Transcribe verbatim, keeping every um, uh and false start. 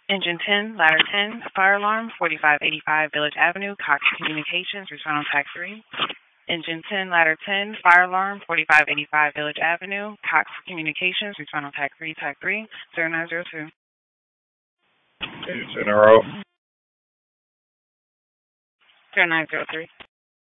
Engine ten, ladder ten, fire alarm, forty-five eighty-five Village Avenue, Cox Communications, respond on tag three. Engine ten, ladder ten, fire alarm, forty-five eighty-five Village Avenue, Cox Communications, respond on tag three, tag three, zero nine zero two. It's in a row. zero nine zero three.